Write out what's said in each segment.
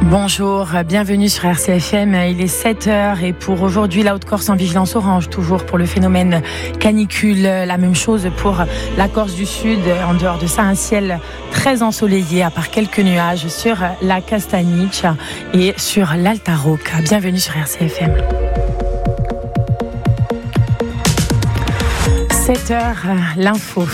Bonjour, bienvenue sur RCFM, il est 7h et pour aujourd'hui la Haute-Corse en vigilance orange, toujours pour le phénomène canicule, la même chose pour la Corse du Sud, en dehors de ça un ciel très ensoleillé à part quelques nuages sur la Castaniche et sur l'Alta Rocca. Bienvenue sur RCFM. 7h, l'info.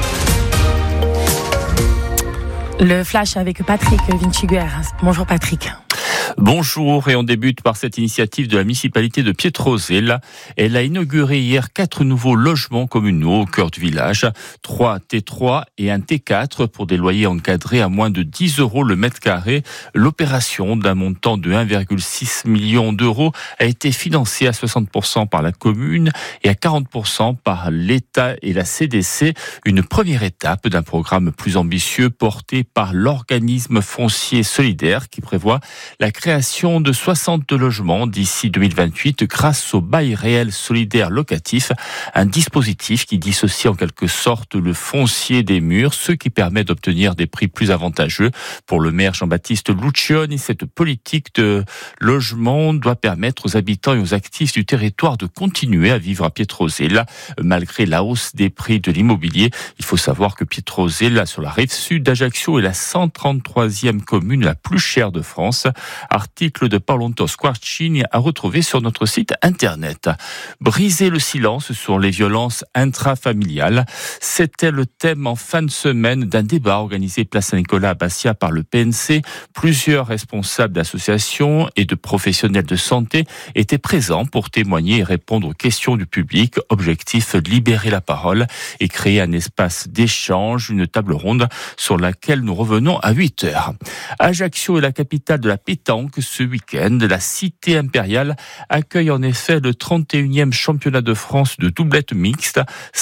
Le flash avec Patrick Vinciguer. Bonjour Patrick. Bonjour, et on débute par cette initiative de la municipalité de Pietrosella. Elle a inauguré hier 4 nouveaux logements communaux au cœur du village, 3 T3 et un T4 pour des loyers encadrés à moins de 10 € le mètre carré. L'opération d'un montant de 1,6 million d'euros a été financée à 60% par la commune et à 40% par l'État et la CDC. Une première étape d'un programme plus ambitieux porté par l'organisme foncier solidaire qui prévoit la création de 60 logements d'ici 2028 grâce au bail réel solidaire locatif, un dispositif qui dissocie en quelque sorte le foncier des murs, ce qui permet d'obtenir des prix plus avantageux. Pour le maire Jean-Baptiste Lucioni, cette politique de logement doit permettre aux habitants et aux actifs du territoire de continuer à vivre à Pietrosella malgré la hausse des prix de l'immobilier. Il faut savoir que Pietrosella, sur la rive sud d'Ajaccio, est la 133e commune la plus chère de France. Article de Paolonto Squarcini à retrouver sur notre site internet. Briser le silence sur les violences intrafamiliales, c'était le thème en fin de semaine d'un débat organisé place Saint-Nicolas à Bastia par le PNC. Plusieurs responsables d'associations et de professionnels de santé étaient présents pour témoigner et répondre aux questions du public. Objectif, libérer la parole et créer un espace d'échange, une table ronde sur laquelle nous revenons à 8h. Ajaccio est la capitale de la pétanque. Ce week-end, la Cité impériale accueille en effet le 31e championnat de France de doublette mixte.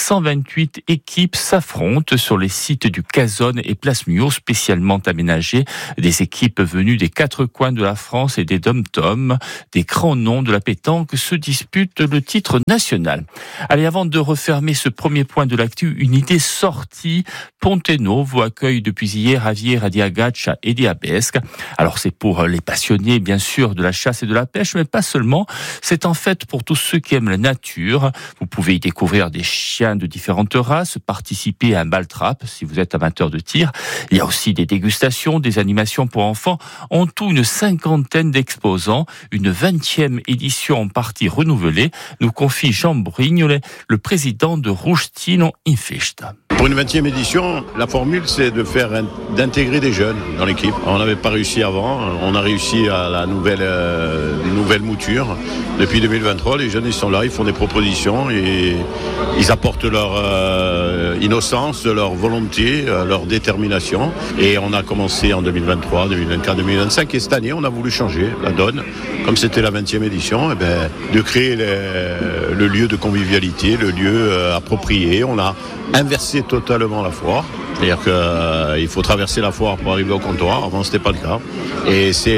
128 équipes s'affrontent sur les sites du Cazone et Place Muot, spécialement aménagés. Des équipes venues des 4 coins de la France et des dom-toms, des grands noms de la pétanque se disputent le titre national. Allez, avant de refermer ce premier point de l'actu, une idée sortie. Ponte-Novo accueille depuis hier Javier di Agaccia et di Abesque. Alors c'est pour les passionnés bien sûr de la chasse et de la pêche, mais pas seulement. C'est en fait pour tous ceux qui aiment la nature. Vous pouvez y découvrir des chiens de différentes races, participer à un bal trap si vous êtes amateur de tir. Il y a aussi des dégustations, des animations pour enfants. En tout, une 50aine d'exposants. Une 20e édition en partie renouvelée, nous confie Jean Brignollet, le président de Rustino in Festa. Pour une 20e édition, la formule c'est d'intégrer des jeunes dans l'équipe. On n'avait pas réussi avant, on a réussi à la nouvelle mouture. Depuis 2023, les jeunes ils sont là, ils font des propositions et ils apportent leur innocence, leur volonté, leur détermination. Et on a commencé en 2023, 2024, 2025 et cette année on a voulu changer la donne. Comme c'était la 20e édition, de créer le lieu de convivialité, le lieu approprié. On a inversé totalement la foire. C'est-à-dire qu'il faut traverser la foire pour arriver au comptoir. Avant, ce n'était pas le cas. Et c'est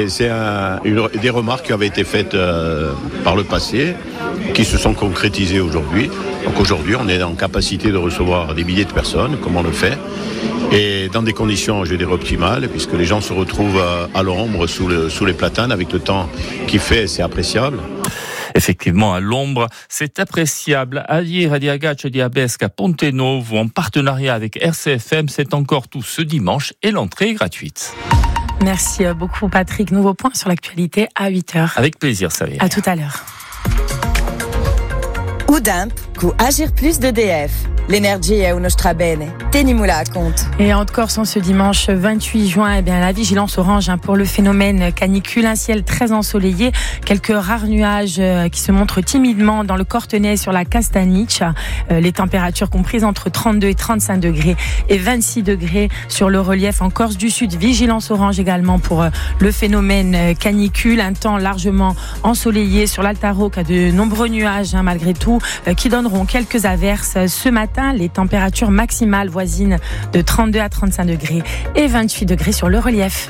des remarques qui avaient été faites par le passé, qui se sont concrétisées aujourd'hui. Donc aujourd'hui, on est en capacité de recevoir des milliers de personnes, comme on le fait, et dans des conditions, je vais dire, optimales, puisque les gens se retrouvent à l'ombre, sous les platanes, avec le temps qu'il fait, c'est appréciable. Effectivement, à l'ombre, c'est appréciable. Javier di Agaccia et di Abesque à Ponte-Novo, en partenariat avec RCFM, c'est encore tout ce dimanche et l'entrée est gratuite. Merci beaucoup Patrick. Nouveau point sur l'actualité à 8h. Avec plaisir, Xavier. À tout à l'heure. Udimp, cu Agir Plus d'EDF. L'énergie è uno strabene. Tenimula à compte. Et en Haute-Corse, ce dimanche 28 juin, la vigilance orange pour le phénomène canicule. Un ciel très ensoleillé. Quelques rares nuages qui se montrent timidement dans le Cortenay sur la Castaniche. Les températures comprises entre 32 et 35 degrés et 26 degrés sur le relief en Corse du Sud. Vigilance orange également pour le phénomène canicule. Un temps largement ensoleillé sur l'Alta Rocca. De nombreux nuages malgré tout qui donneront quelques averses ce matin. Les températures maximales voisines de 32 à 35 degrés et 28 degrés sur le relief.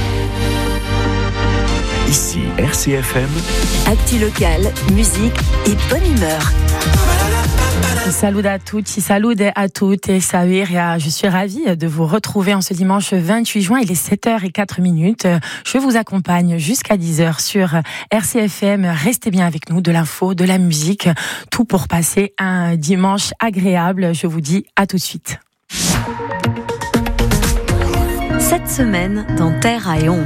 Ici RCFM. Actu local, musique et bonne humeur. Salut à toutes et Saïria. Je suis ravie de vous retrouver en ce dimanche 28 juin. Il est 7h04. Je vous accompagne jusqu'à 10h sur RCFM. Restez bien avec nous, de l'info, de la musique, tout pour passer un dimanche agréable. Je vous dis à tout de suite. Cette semaine dans Terra e Onde.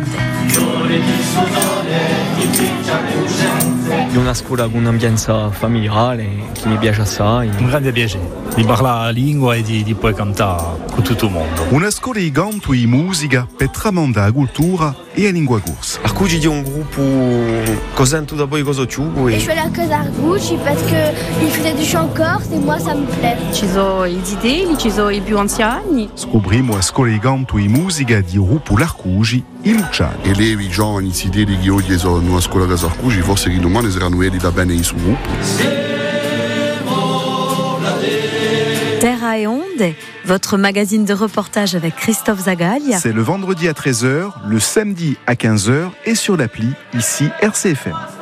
È una scuola con un'ambienza familiare che mi piace assai. Un grande piacere di parlare la lingua e di poi cantare con tutto il mondo. Una scuola di canto e musica per tramandare la cultura e la lingua corsa. Arcugi di un gruppo cos'è tutto poi cosa ciugo. Je fais la cause Arcugi parce qu'il faisait du chant corse et moi ça me plaît. Ci sono i zitelli, ci sono i più anziani. Scopriamo la scuola di canto e musica di gruppo L'Arcugi e Luciani. E levi giovani zitelli che oggi sono in una scuola casa Arcugi, forse che domani saranno quelli da bene in suo gruppo. Terra e Onde, votre magazine de reportage avec Christophe Zagaglia. C'est le vendredi à 13h, le samedi à 15h et sur l'appli ici RCFM.